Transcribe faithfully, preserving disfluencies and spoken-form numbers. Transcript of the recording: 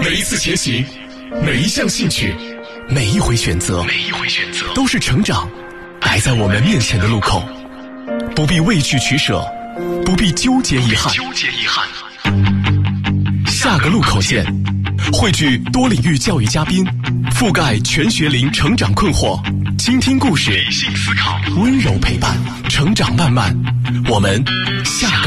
每一次前行，每一项兴趣，每一回选择，每一回选择都是成长摆在我们面前的路口，不必畏惧取舍，不必纠结遗憾。纠结遗憾。下个路口见，汇聚多领域教育嘉宾，覆盖全学龄成长困惑，倾听故事，理性思考，温柔陪伴，成长漫漫。我们下个